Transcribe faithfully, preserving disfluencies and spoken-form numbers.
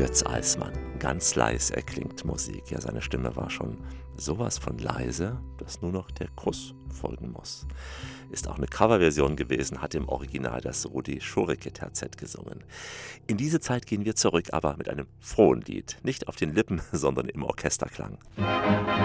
Götz Alsmann. Ganz leis erklingt Musik. Ja, seine Stimme war schon sowas von leise, dass nur noch der Kuss folgen muss. Ist auch eine Coverversion gewesen, hat im Original das Rudi Schureke-Terzett gesungen. In diese Zeit gehen wir zurück, aber mit einem frohen Lied. Nicht auf den Lippen, sondern im Orchesterklang.